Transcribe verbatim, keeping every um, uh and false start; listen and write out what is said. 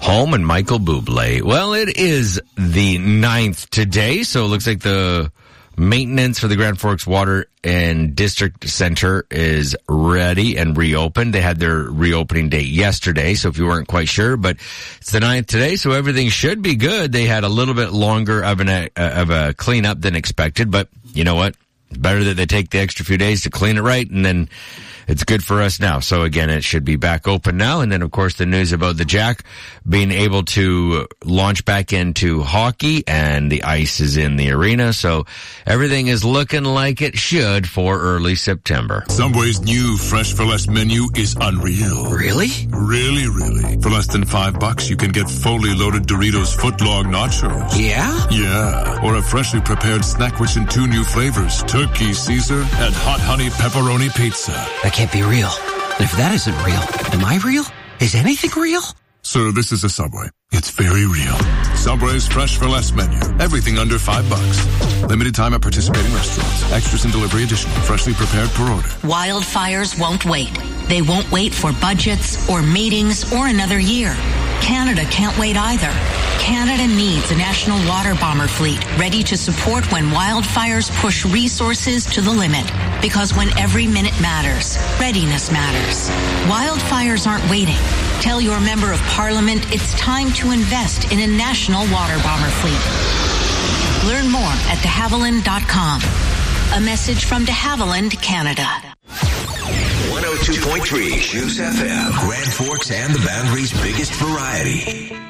Home and Michael Bublé. Well, it is the ninth today, so it looks like the maintenance for the Grand Forks Water and District Center is ready and reopened. They had their reopening date yesterday, so if you weren't quite sure, but it's the ninth today, so everything should be good. They had a little bit longer of an uh, of a cleanup than expected, but you know what? It's better that they take the extra few days to clean it right, and then it's good for us now. So again, it should be back open now. And then, of course, the news about the Jack being able to launch back into hockey, and the ice is in the arena. So everything is looking like it should for early September. Subway's new Fresh for Less menu is unreal. Really? Really, really. For less than five bucks, you can get fully loaded Doritos footlong nachos. Yeah? Yeah. Or a freshly prepared snack rich in two new flavors, turkey Caesar and hot honey pepperoni pizza. That can't be real. And if that isn't real, am I real? Is anything real? Sir, this is a Subway. It's very real. Subway's Fresh for Less menu. Everything under five bucks. Limited time at participating restaurants. Extras and delivery additional. Freshly prepared per order. Wildfires won't wait. They won't wait for budgets or meetings or another year. Canada can't wait either. Canada needs a national water bomber fleet ready to support when wildfires push resources to the limit. Because when every minute matters, readiness matters. Wildfires aren't waiting. Tell your member of parliament it's time to invest in a national water bomber fleet. Learn more at de havilland dot com. A message from de Havilland, Canada. one oh two point three Juice F M, Grand Forks and the Boundary's biggest variety.